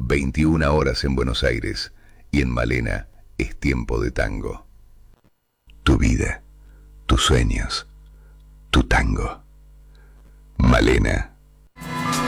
21 horas en Buenos Aires y en Malena es tiempo de tango. Tu vida, tus sueños, tu tango. Malena.